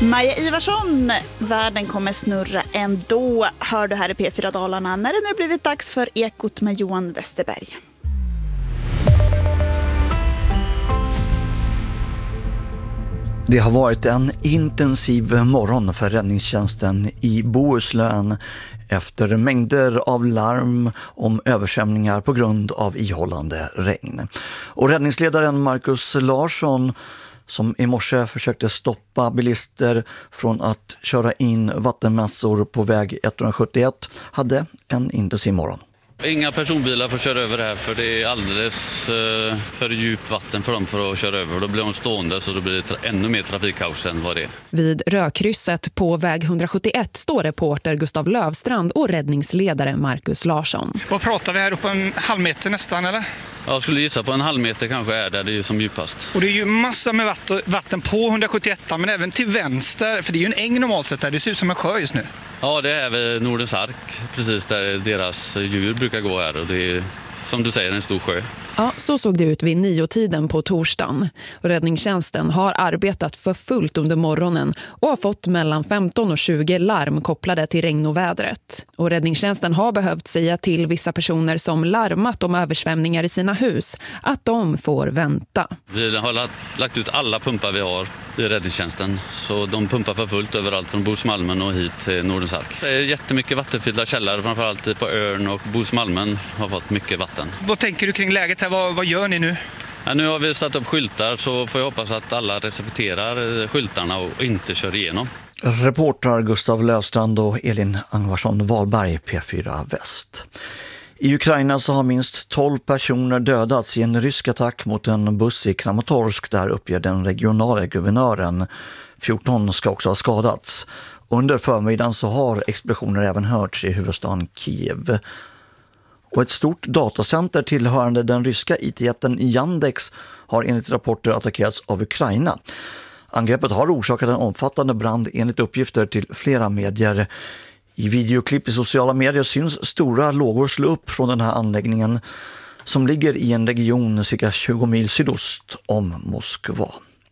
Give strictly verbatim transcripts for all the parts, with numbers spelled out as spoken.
Maja Ivarsson, världen kommer snurra ändå, hör du här i P fyra Dalarna när det nu blivit dags för Ekot med Johan Westerberg. Det har varit en intensiv morgon för räddningstjänsten i Bohuslän efter mängder av larm om översvämningar på grund av ihållande regn. Och räddningsledaren Marcus Larsson, som i morse försökte stoppa bilister från att köra in vattenmassor på väg etthundrasjuttioett, hade en intensiv morgon. Inga personbilar får köra över det här för det är alldeles eh, för djupt vatten för dem för att köra över. Då blir de stående så då blir det tra- ännu mer trafikkaos än vad det är. Vid rödkrysset på väg etthundrasjuttioett står reporter Gustav Lövstrand och räddningsledare Marcus Larsson. Vad pratar vi här uppe, en halv meter nästan eller? Jag skulle gissa på en halv meter kanske är där det är som djupast. Och det är ju massor med vatten på etthundrasjuttioett men även till vänster, för det är ju en äng normalt sett där, det ser ut som en sjö just nu. Ja, det är väl Nordens Ark, precis där deras djur brukar gå här och det är som du säger en stor sjö. Ja, så såg det ut vid nio-tiden på torsdagen. Och räddningstjänsten har arbetat för fullt under morgonen och har fått mellan femton och tjugo larm kopplade till regn och vädret. Och räddningstjänsten har behövt säga till vissa personer som larmat om översvämningar i sina hus att de får vänta. Vi har lagt ut alla pumpar vi har i räddningstjänsten, så de pumpar för fullt överallt från Bohusmalmen och hit till Nordens Ark. Det är jättemycket vattenfyllda källare, framförallt på Örn och Bohusmalmen har fått mycket vatten. Vad tänker du kring läget här? Vad, vad gör ni nu? Ja, nu har vi satt upp skyltar så får jag hoppas att alla respekterar skyltarna och inte kör igenom. Reporter Gustav Lövstrand och Elin Angvarsson Wahlberg, P fyra Väst. I Ukraina så har minst tolv personer dödats i en rysk attack mot en buss i Kramatorsk, där uppger den regionala guvernören. fjorton ska också ha skadats. Under förmiddagen så har explosioner även hörts i huvudstaden Kiev. Och ett stort datacenter tillhörande den ryska I T-jätten Yandex har enligt rapporter attackerats av Ukraina. Angreppet har orsakat en omfattande brand enligt uppgifter till flera medier. I videoklipp i sociala medier syns stora lågor slå upp från den här anläggningen som ligger i en region cirka tjugo mil sydost om Moskva.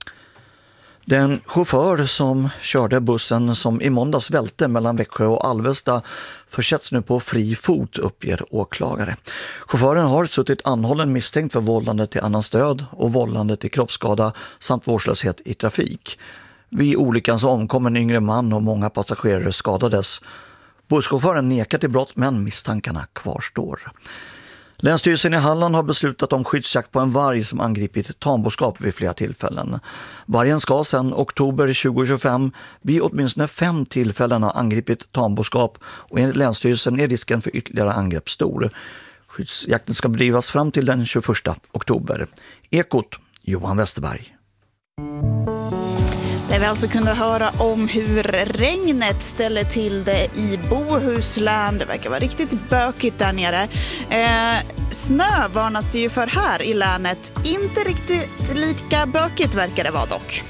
Den chaufför som körde bussen som i måndags välte mellan Växjö och Alvesta försätts nu på fri fot, uppger åklagare. Chauffören har suttit anhållen misstänkt för vållande till annans död och vållande till kroppsskada samt vårdslöshet i trafik. Vid olyckan så omkom en yngre man och många passagerare skadades. Busschauffören nekar till brott men misstankarna kvarstår. Länsstyrelsen i Halland har beslutat om skyddsjakt på en varg som angripit tamboskap vid flera tillfällen. Vargen ska sedan oktober tjugohundratjugofem vid åtminstone fem tillfällen ha angripit tamboskap och enligt Länsstyrelsen är risken för ytterligare angrepp stor. Skyddsjakten ska bedrivas fram till den tjugoförsta oktober. Ekot, Johan Westerberg. Där vi alltså kunde höra om hur regnet ställer till det i Bohuslän. Det verkar vara riktigt bökigt där nere. Eh, snö varnas det ju för här i länet. Inte riktigt lika bökigt verkar det vara dock.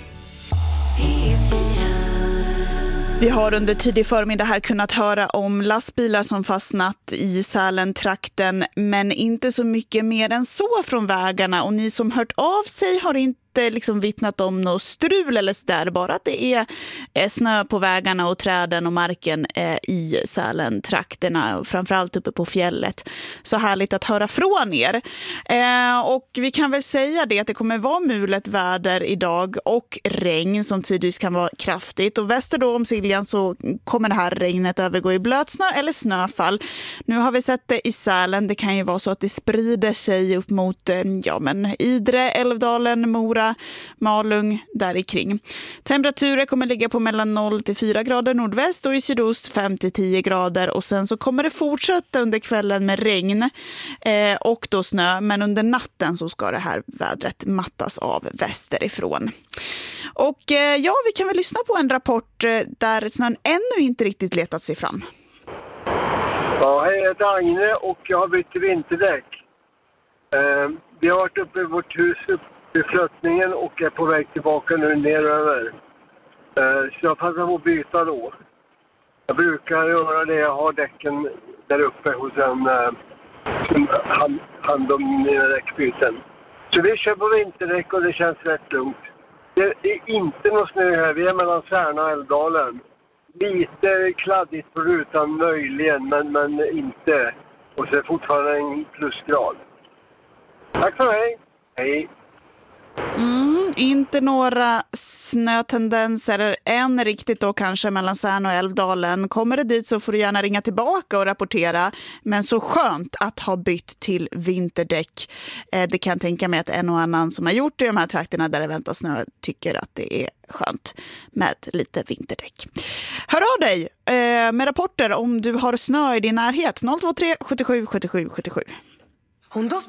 Vi har under tidig förmiddag här kunnat höra om lastbilar som fastnat i Sälen-trakten, men inte så mycket mer än så från vägarna. Och ni som hört av sig har inte liksom vittnat om något strul eller sådär, bara att det är snö på vägarna och träden och marken i Sälen-trakterna, framförallt uppe på fjället. Så härligt att höra från er. Och vi kan väl säga det att det kommer vara mulet väder idag och regn som tidvis kan vara kraftigt. Och väster då om Siljan så kommer det här regnet övergå i blötsnö eller snöfall. Nu har vi sett det i Sälen. Det kan ju vara så att det sprider sig upp mot ja, men Idre, Älvdalen, Mora, Malung där i kring. Temperaturer kommer ligga på mellan noll till fyra grader nordväst och i sydost fem till tio grader, och sen så kommer det fortsätta under kvällen med regn eh, och då snö, men under natten så ska det här vädret mattas av västerifrån. Och eh, ja, vi kan väl lyssna på en rapport eh, där snön ännu inte riktigt letat sig fram. Ja, hej, jag heter Agne och jag har bytt till vinterdäck. Eh, vi har varit uppe i vårt hus upp i Flötningen och är på väg tillbaka nu neröver. Uh, så jag passar på att byta då. Jag brukar göra det, jag har däcken där uppe hos en uh, som hand, hand om mina däckbyten. Så vi kör på vinterdäck och det känns rätt lugnt. Det är inte någon snö här. Vi är mellan Särna och Älvdalen. Lite kladdigt på rutan möjligen, men, men inte. Och så är det fortfarande en plusgrad. Tack för mig. Hej. Mm, inte några snötendenser än riktigt då kanske mellan Särna och Älvdalen. Kommer det dit så får du gärna ringa tillbaka och rapportera. Men så skönt att ha bytt till vinterdäck. Eh, det kan tänka mig att en och annan som har gjort det i de här trakterna där det väntar snö tycker att det är skönt med lite vinterdäck. Hör av dig eh, med rapporter om du har snö i din närhet. noll två tre sjuttiosju sjuttiosju sjuttiosju. Hon doftar